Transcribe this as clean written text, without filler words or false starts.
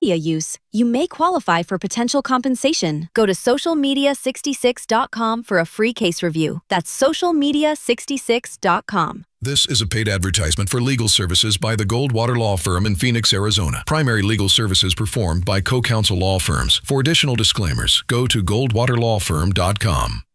media use, you may qualify for potential compensation. Go to socialmedia66.com for a free case review. That's socialmedia66.com. This is a paid advertisement for legal services by the Goldwater Law Firm in Phoenix, Arizona. Primary legal services performed by co-counsel law firms. For additional disclaimers, go to goldwaterlawfirm.com.